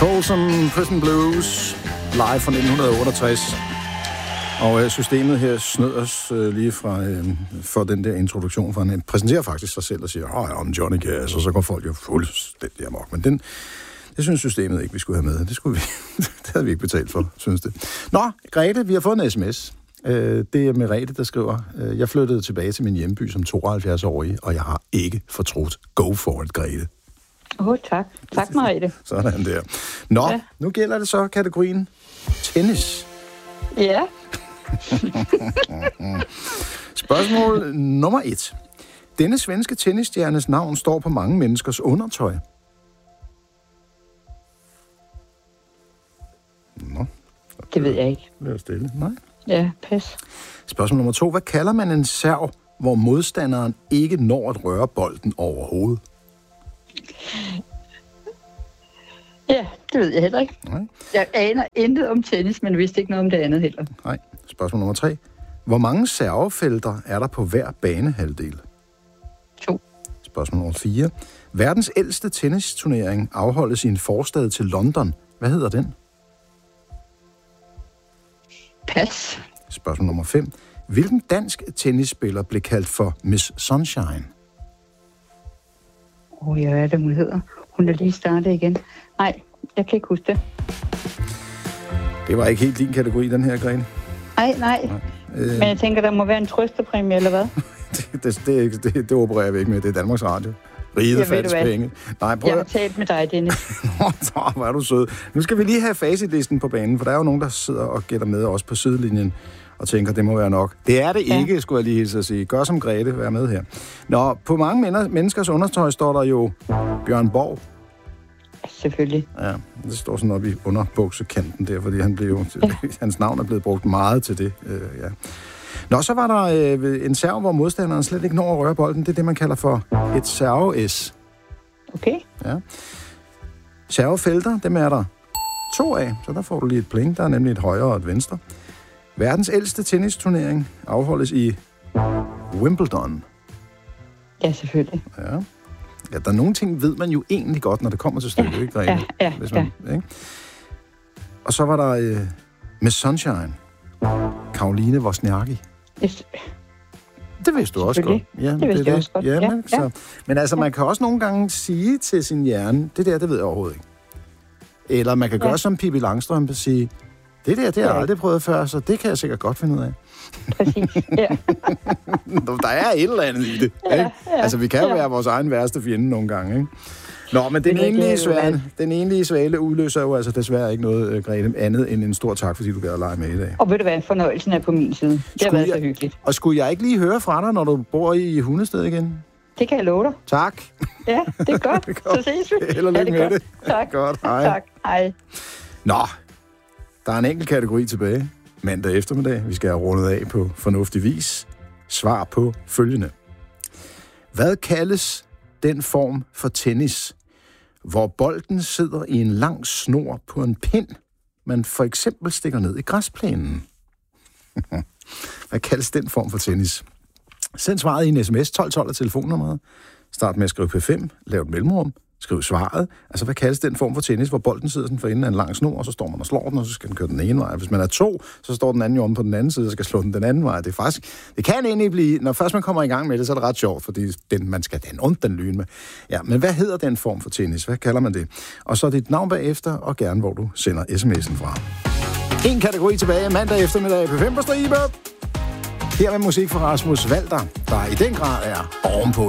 Folsom Prison Blues, live fra 1968. Og systemet her snød os lige for den der introduktion, for han præsenterer faktisk sig selv og siger, jeg er Johnny Cash, og så går folk jo fuldstændig amok. Men det synes systemet ikke, vi skulle have med. Det havde vi ikke betalt for, synes det. Nå, Grete, vi har fået en sms. Det er Merete, der skriver, jeg flyttede tilbage til min hjemby som 72-årig, og jeg har ikke fortrudt. Go for it, Grete. Tak. Tak, Merete. Sådan der. Nå, ja. Nu gælder det så kategorien tennis. Ja. Spørgsmål nummer 1. Denne svenske tennisstjernes navn står på mange menneskers undertøj. Nå. Det ved jeg ikke. Det er stille. Nej. Ja, pas. Spørgsmål nummer 2. Hvad kalder man en serv, hvor modstanderen ikke når at røre bolden overhovedet? Ja, det ved jeg heller ikke. Nej. Jeg aner intet om tennis, men vidste ikke noget om det andet heller. Nej. Spørgsmål nummer 3. Hvor mange servefelter er der på hver banehalvdel? 2. Spørgsmål nummer 4. Verdens ældste tennisturnering afholdes i en forstad til London. Hvad hedder den? Pas. Spørgsmål nummer 5. Hvilken dansk tennisspiller blev kaldt for Miss Sunshine? Ja, hvad er det, hun hedder? Hun er lige startet igen. Nej, jeg kan ikke huske det. Det var ikke helt din kategori, den her, Grene. Nej. Men jeg tænker, der må være en trøstepræmie, eller hvad? det opererer vi ikke med. Det er Danmarks Radio. Riget falds penge. Nej, jeg har talt med dig, Dennis. Hvor er du sød. Nu skal vi lige have facitlisten på banen, for der er jo nogen, der sidder og gætter med os på sidelinjen og tænker, det må være nok. Det er det ikke, skulle jeg lige hilse at sige. Gør som Grete, vær med her. Nå, på mange menneskers undertøj står der jo Bjørn Borg. Selvfølgelig. Ja, det står sådan oppe i underbuksekanten der, fordi hans navn er blevet brugt meget til det. Ja. Nå, så var der en serv, hvor modstanderen slet ikke når at røre bolden. Det er det, man kalder for et serve-S. Okay. Ja. Servefelter, dem er der 2 af, så der får du lige et point. Der er nemlig et højre og et venstre. Verdens ældste tennisturnering afholdes i Wimbledon. Ja, selvfølgelig. Ja, der er nogle ting, ved man jo egentlig godt, når det kommer til stykket, ikke, Grete? Ja. Ikke? Og så var der Miss Sunshine, Karoline Wozniacki. Yes. Det vidste du også godt. Ja, det vidste jeg også godt. Ja. Men altså, man kan også nogle gange sige til sin hjerne, det ved jeg overhovedet ikke. Eller man kan gøre som Pippi Langstrømpe og sige, det har jeg aldrig prøvet før, så det kan jeg sikkert godt finde ud af. Præcis, ja. Der er et eller andet i det. Ikke? Altså, vi kan jo være vores egen værste fjende nogle gange, ikke? Nå, men den enlige svale udløser jo altså desværre ikke noget, Grete, andet end en stor tak, fordi du gad at lege med i dag. Og ved du hvad, fornøjelsen er på min side. Det har været så hyggeligt. Og skulle jeg ikke lige høre fra dig, når du bor i Hundested igen? Det kan jeg love dig. Tak. Ja, det er godt. Så ses vi. Held og lykke med det. Tak. Godt, hej. Tak, hej. Nå, der er en enkelt kategori tilbage. Mandag eftermiddag. Vi skal have rundet af på fornuftig vis. Svar på følgende. Hvad kaldes den form for tennis, hvor bolden sidder i en lang snor på en pind, man for eksempel stikker ned i græsplænen? Hvad kaldes den form for tennis? Send svaret i en sms. 1212 er telefonnummeret. Start med at skrive P5. Lav et mellemrum. Skriv svaret. Altså, hvad kaldes den form for tennis, hvor bolden sidder sådan for enden af en lang snor, og så står man og slår den, og så skal den køre den ene vej. Hvis man er 2, så står den anden jo om på den anden side, og skal slå den anden vej. Det kan egentlig blive, når først man kommer i gang med det, så er det ret sjovt, fordi man skal den lyne med. Ja, men hvad hedder den form for tennis? Hvad kalder man det? Og så dit navn bagefter, og gerne hvor du sender sms'en fra. En kategori tilbage mandag eftermiddag på 5 på stribe. Her med musik fra Rasmus Walter, der i den grad er ovenpå.